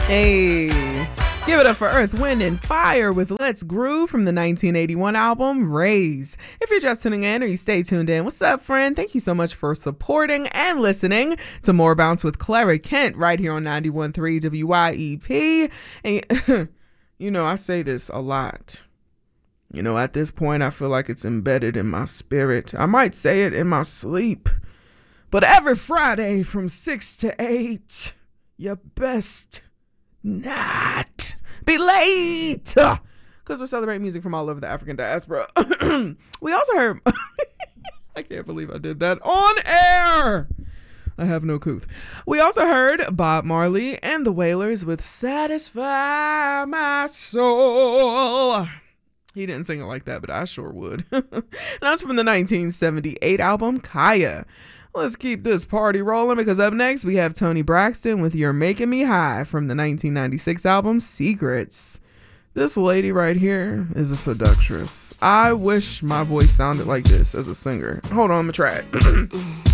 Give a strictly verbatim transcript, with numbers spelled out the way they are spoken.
Hey, give it up for Earth, Wind, and Fire with Let's Groove from the nineteen eighty-one album Raise. If you're just tuning in or you stay tuned in, what's up, friend? Thank you so much for supporting and listening to More Bounce with Clara Kent right here on ninety-one point three W Y E P. And you know, I say this a lot. You know, at this point, I feel like it's embedded in my spirit. I might say it in my sleep. But every Friday from six to eight, you best not be late, because we're celebrating music from all over the African diaspora. We also heard I can't believe I did that on air. I have no couth. We also heard Bob Marley and the Wailers with Satisfy My Soul. He didn't sing it like that, but I sure would. And that's from the nineteen seventy-eight album Kaya. Let's keep this party rolling, because up next we have Toni Braxton with You're Making Me High from the nineteen ninety-six album Secrets. This lady right here is a seductress. I wish my voice sounded like this as a singer. Hold on, I'm gonna try it.